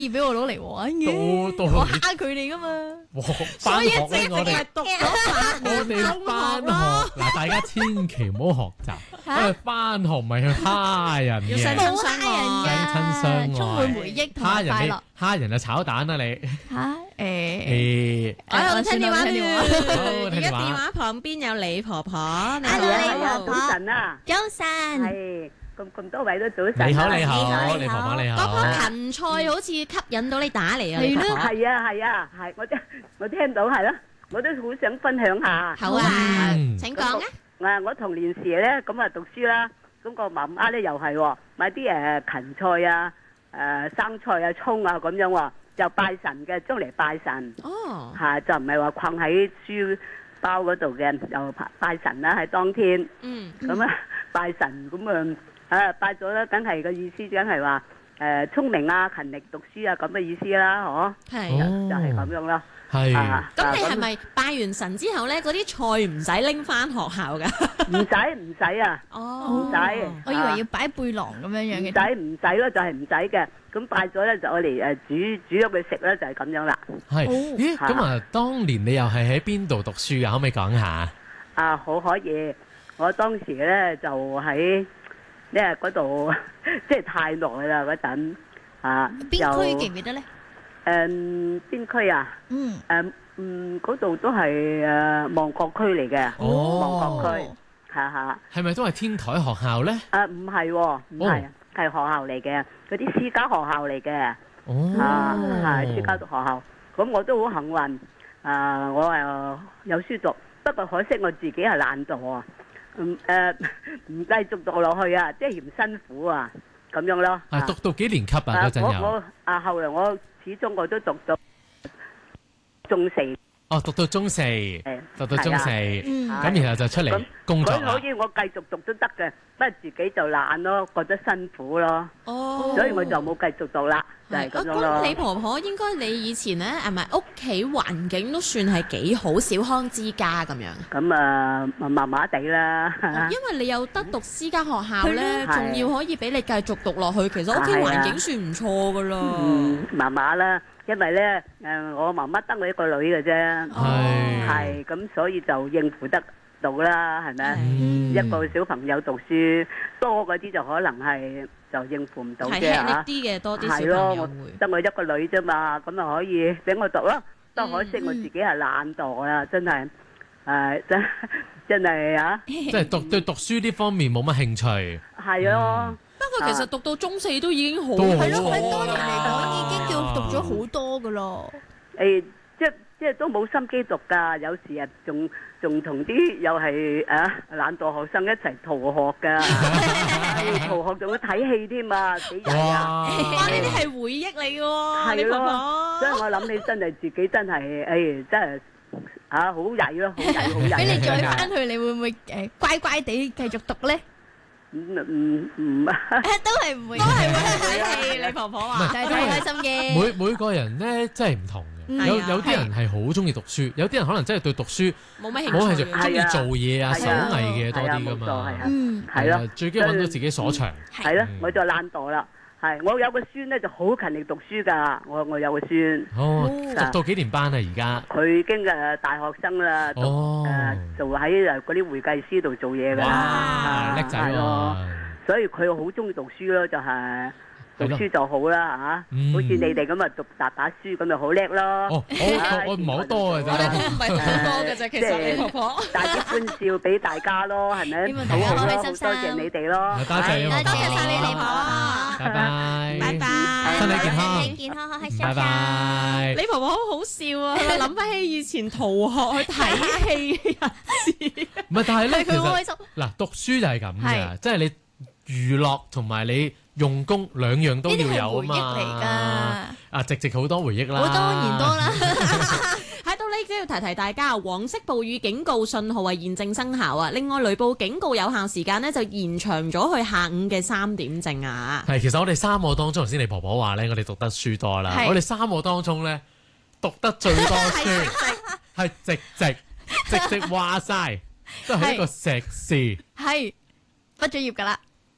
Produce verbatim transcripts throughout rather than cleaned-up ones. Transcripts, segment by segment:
俾我攞嚟玩嘅， 到到我蝦佢哋噶嘛。 返學咧，我哋讀咗八我哋返學嗱，大家千祈唔好學習，因為返學唔係去蝦人嘅， 相冇蝦人相親相愛㗎，充滿回憶同埋蝦人你快樂。 蝦人就炒蛋啦你。 嚇誒誒， 哎，我聽電話我聽電話先。 好而家聽電話電話旁邊有李婆婆，你好 Hello， 你你好好。 早晨啊， 早晨， 係咁咁多位都早晨啊。 你好你好好， 你你婆婆你嗰好棵。芹菜好似吸引到你打嚟啊！ 係咯李婆婆係啊係啊係，我聽我聽到係咯，我都好想分享下。 好啊嗯， 請講啊！ 啊，我童年時咧咁啊讀書啦，咁個媽媽咧又係喎，買啲誒芹菜啊、誒生菜啊、葱啊咁樣喎，就拜神嘅，將嚟拜神哦， 嚇，就唔係話困喺書包嗰度嘅，又拜神啦喺當天。 嗯， 咁啊拜神咁啊啊拜咗咧，梗係個意思，梗係話誒聰明啊、勤力讀書啊咁嘅意思啦，嗬， 係。 哦就係咁樣咯。 係啊， 咁你啊係咪拜完神之後咧，嗰啲菜唔使拎翻學校噶？ 唔使唔使啊？ 哦唔使我以為要擺背囊咁樣樣唔嘅。 使唔使咯，就係唔使嘅。咁拜咗咧就我嚟誒煮煮咗佢食咧，就係咁樣啦。 係， 哦咦咁啊？當年你又係喺邊度讀書啊？可唔可以講下？ 啊，好可以！我當時咧就喺咧嗰度，即係太耐啦嗰陣啊。 邊區又記唔記得咧？ 誒邊區啊？ 嗯， 誒嗯嗰度都係誒旺角區嚟嘅， 哦旺角區嚇嚇。 係咪都係天台學校咧？ 啊唔係喎，唔係，係學校嚟嘅，嗰啲私家學校嚟嘅。 哦， 啊，係私家讀學校，咁我都好幸運，啊，我誒有書讀，不過可惜我自己係懶惰啊，唔誒唔繼續讀落去啊，即係嫌辛苦啊，咁樣咯。 係讀到幾年級啊？ 啊嗰陣又我我啊後來我始終我都讀到中四， 哦，讀到中四，讀到中四， 嗯咁然後就出嚟咁工作啦所以可。以我繼續讀都得嘅，不過自己就懶咯，覺得辛苦咯， 哦， 所以我就冇繼續讀啦，就係咁樣咯咁。李婆婆應該你以前咧，係咪屋企環境都算係幾好，小康之家咁樣？ 咁啊麻麻地啦。 因為你有得讀私家學校咧， 係仲要可以俾你繼續讀落去，其實屋企環境算唔錯噶啦。 嗯，麻麻啦，因為咧誒，我媽媽得我一個女嘅啫， 係係咁，所以就應付得到啦，係咪？ 嗯一個小朋友讀書多嗰啲就可能係就應付唔到啫係吃力嚇， 啲嘅，多啲小係咯，我朋友會。 得我一個女啫嘛，咁就可以俾我讀咯。不過可惜我自己係懶惰啦，真係誒真真係啊， 即係讀對讀書呢方面冇乜興趣。 係咯。 不過其實讀到中四都已經好都好係咯， 錯喺當年嚟講啊已經叫讀咗好多噶咯。 誒，即即係都冇心機讀㗎，有時啊仲仲同啲又係啊懶惰學生一齊逃學㗎，唉逃學仲會睇戲添啊，幾曳啊！ 哇！呢啲係回憶嚟嘅喎， 係李婆咯，所以婆。 我諗起真係自己真係誒真係啊好曳咯，好曳好曳。 俾你再翻去，你會唔會誒乖乖地繼續讀咧？ 唔唔唔都係唔會， 都係會睇戲，李婆婆話。 但係都係開心嘅。 每每個人咧真係唔同嗯嘅，有係啊有啲人係好中意讀書，有啲人可能真係對讀書冇乜冇係中興趣嘅。 意做嘢啊、手係啊藝嘅多啲噶嘛係啊冇錯係啊。 嗯， 係咯， 最緊要揾到自己所長。 係咯嗯， 我就懶惰啦。係我有個孫咧就好勤力讀書㗎，我我有個孫。 哦， 哦讀到幾年班啊？而家佢已經誒大學生啦，讀哦誒做喺誒嗰啲會計師度做嘢㗎啦， 哇， 啊叻仔係咯喎！ 所以佢好中意讀書咯，就係讀係咯書就好啦嗯嚇，好似你哋咁啊讀大把書咁就好叻咯。 哦，我我唔係好多嘅我哋都啫。 唔係好多嘅啫，其實李婆婆。 帶啲歡笑俾大家咯，係咪？ 希望大家好好咯，好開心心多謝你哋咯。 多謝你多謝晒你李婆婆， 拜拜， 拜拜身體健康身體健康，開心拜拜。 李婆婆好好笑啊！佢話諗翻起以前逃學去睇戲嘅日子。 唔係，但係咧，其實佢好開心。 嗱，讀書就係咁嘅， 係即係你娛樂同埋你用功兩樣都要有啊嘛。 呢啲係回憶嚟㗎啊，直直好多回憶啦。 我當然多啦。 喺度呢都要提提大家，黃色暴雨警告信號係現正生效啊！另外雷暴警告有效時間呢就延長咗去下午嘅三點正啊！ 係，其實我哋三個當中，頭先你婆婆話咧，我哋讀得書多啦。 係我哋三個當中咧，讀得最多書係直直直直話晒，都係一個碩士。 係畢咗業㗎啦。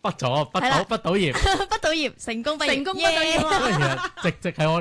畢咗，畢係啦到畢到業。 畢到業成功畢業， 成功畢到業耶啊因為其實直直係我